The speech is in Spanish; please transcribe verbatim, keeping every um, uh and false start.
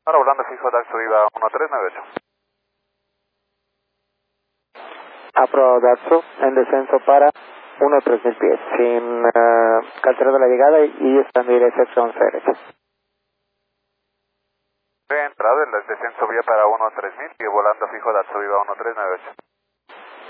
Ahora volando fijo, Daxo Viva uno tres nueve ocho. Aprobado Daxo, en descenso para uno tres mil pies, sin uh, cancelar la llegada y estando dirección once derecha. He entrado, el descenso vía para uno tres mil y volando fijo, Daxo Viva uno tres nueve ocho.